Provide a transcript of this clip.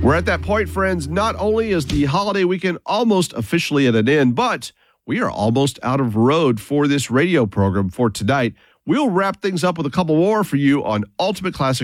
We're at that point, friends. Not only is the holiday weekend almost officially at an end, but we are almost out of road for this radio program for tonight. We'll wrap things up with a couple more for you on Ultimate Classic